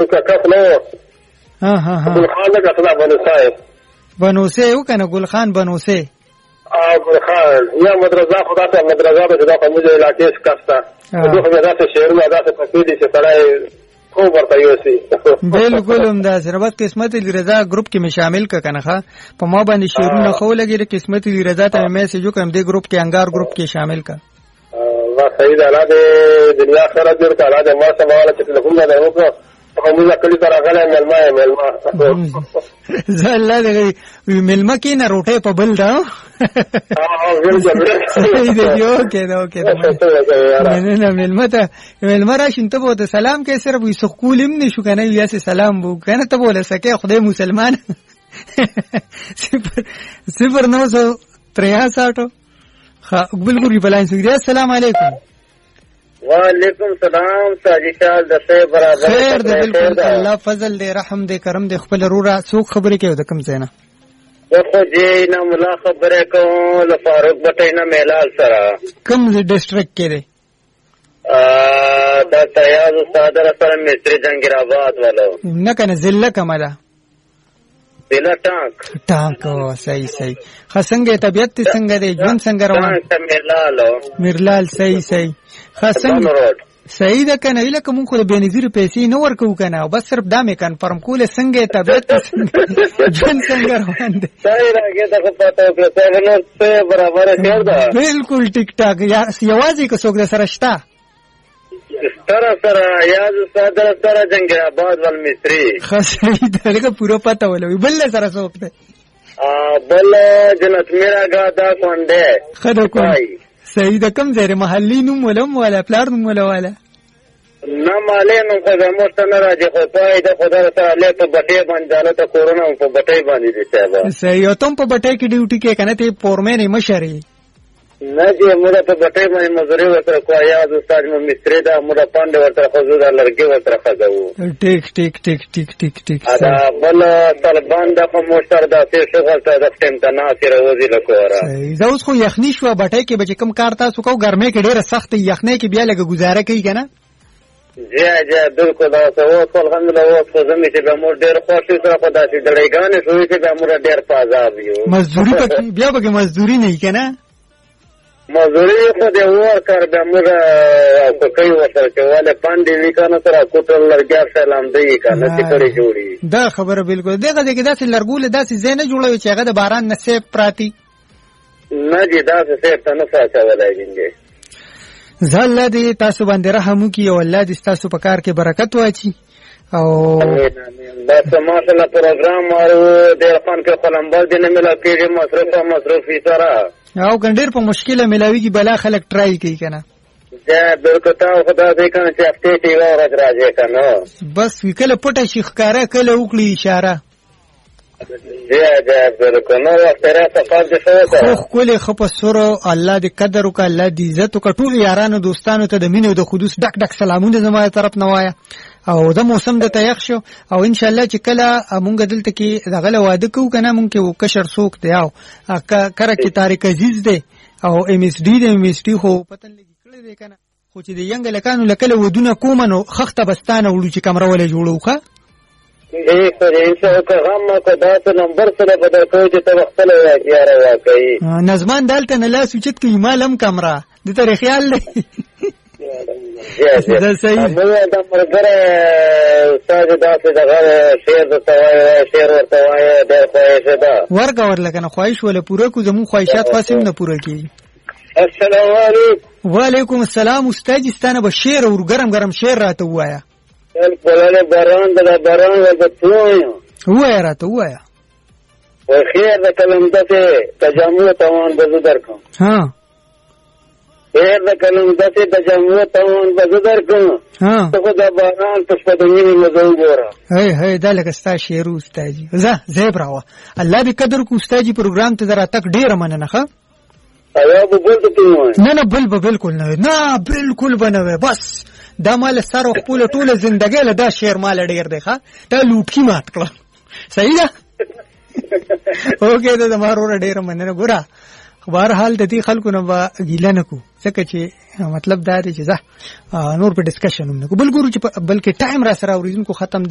كفلو ګل خان دا کتلا بنوسه بنوسه وکنه ګل خان بنوسه ګل خان یا مدرسه خدا ته مدرسه به دا په موږ علاقې ښکاستا دغه مدرسه شعرونه دا څه پکې دي چې سړی خو ورته یوسي بالکل هم دا سره بس قسمت علی رضا گروپ کې مې شامل ک کنه په ما باندې شعرونه خو لګي قسمت علی رضا ته میسج وکم دې گروپ کې انګار گروپ کې شامل ک وا صحیح ده الله دې دنیا خیرات جوړ کړه الله دې ما سماله چې له کومه ده وکړه موږ کلی تر غلې ملما زله دې ملما کې نه روټه په بل دا دې یو کې نو کې نه ملما ته ملما راشین ته بوته سلام کې صرف وي سکولم نشو کنه یا سلام بو کنه ته بوله سکه خدای مسلمان 00963 بالکل بلائیں سکریہ السلام علیکم وعلیکم السلام ساجی شاه د څه برابر خیر دې بالکل الله فضل دې رحم دې کرم دې خپل رورا څوک خبرې کوي د کم زینا خو دې نه ملا خبره کوم له فاروق بټینا میلال سره کم ډیسټریکټ کې دی دا تیاز استاد سره مستری جنگیر آباد والو نه کنه ضلع کماله ضلع ټانک صحیح خسنګ طبيعت څنګه دی ژوند څنګه روان میرلال صحیح خسنګ صحیح ده کنه لکه مونږ خو د بنظیر پیسې نه ورکو کنه بس صرف دا مې کنفرم کوله څنګه طبيعت ژوند څنګه روان دی صحیح راګه دا پته وکړه نو څه برابر کړ دا بالکل ټیک ټاک یا یوازې کو څوک د سره شتا سره یاد صدر سره جنگیر آباد ول مصری خاصی دغه پورا پته ولوي بل سره څوک دی بل جنت میرا غادا کونډه خدای کوي صحیح د کم ځای محلي نوم ولا پلار نوم ولا نه مالې نو خو زموږ ته نه راځي خو پای د خدای تعالی په بټي باندې ته کورونا په بټي باندې دي صاحب صحیح ته په بټي کې ډیوټي کې کنه ته پورمه نه مشري نه جی موږ په بټي باندې مزوري ورته کوه یاد استاد مو مستری دا موږ پاندې ورته خو زو لړګي ورته خځو ټیک دا بل طالبان د په موشر د څه شغل ته د امتحان سره وځي لکوره زه اوس خو یخنی شو بټي کې به کوم کار تاسو کو ګرمه کې ډیره سخت یخنی کې بیا لګه گزاره کوي کنه جی بالکل دا څه الحمدلله او څه زمي چې به موږ ډیر خوشي سره په داسې ډړېګانې شوې چې به موږ ډیر پازاب یو مزدوري پکې بیا به مزدوري نه کنه مزدوري خو د ور کار به موږ په کوي وسره چې والے پاندې لیکنه سره کوټل لرګار سلام دی کنه چې کړي جوړي دا خبره بالکل دغه دغه داسې لرګول داسې زینه جوړوي چې هغه د باران نصیب پراتی نه دي داسې څه ته نه ساته ولای دي زله دې تاسو باندې رحم وکي او الله دې تاسو په کار کې برکت واچي او دا سماسله پروګرام او د خان کې قلمبال دې نه ملا کېږي مصرفي سره او ګندیر په مشکله ملاويږي بلا خلک ټرای کوي کنه دا بالکل تا خدا دې کنه چې هفته تی ورځ راځي کنه بس کله پټه شیخ کاره کله وکړي اشاره دا بالکل نو ترې صفات دې شو خو کله خپ سره الله دې قدر وکړه الله دې عزت وکړه ټول یارانو دوستانو ته د مینې او د خدوس ډک ډک سلامونه زموږ طرف نه وایا او دا موسم د تیخ شو او ان شاء الله چې کله مونږ دلته کې دغه واده کوو کنه مونږ کې وکشر سوک دی او کره کې طارق عزیز دی او ام اس ډي د ام اس ډي خو پتن لګی کړی دی کنه خو چې د ینګ لکانو لکله ودونه کومنو خخته بستانه وړو چې کمره ولې جوړوخه دې سره ان شاء الله هم کو دا نمبر سره بدل کوي چې ته خپل یاره واقعي نظمان دالته نه لاس وچت کې مالم کمره د تاریخ خیال دی دا صحیح دا مرګره استاد داسې دغه شعر د توای شعر ورته وای د خواهش ده ورګه ورلکنه خواهش ولا پوره کو زمو خواهشات پاسیم نه پوره کی السلام علیکم وعلیکم السلام استاد ستانه به شعر او ګرم شعر راته وایا بلله باران د باران ورته وایا راته وایا و خیر د کلم دته تجمع توان بزو درکم ها خیر د کلم دته تجمع توان بزو درکم ها ته د باران په پدونی مزو ګوره هي دا لکه ستا شعر استاد زیبراوه الله به قدر کو استاد پروګرام ته درا تک ډیر مننه ښه ایا به بولته نه بالکل نه بالکل بنوي بس دا مال سره خپل ټوله ژوندګي له دا شعر مال ډیر دی ښا ته لوټکی مات کړه صحیح ده اوکې دا زموږ ډیر مننه ګوره بهر حال د دې خلکو نه با ګیله نه کو ځکه چې مطلب دا دی چې نور په ډسکشن هم نه کو بل ګورو چې بلکې ټایم را سره اوریدونکو ختم